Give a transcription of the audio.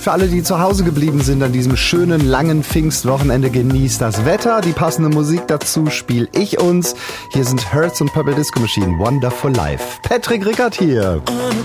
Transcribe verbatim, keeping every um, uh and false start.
für alle, die zu Hause geblieben sind an diesem schönen, langen Pfingstwochenende, genießt das Wetter. Die passende Musik dazu spiel ich uns. Hier sind Hertz und Purple Disco Machine, Wonderful Life. Patrick Rickert hier.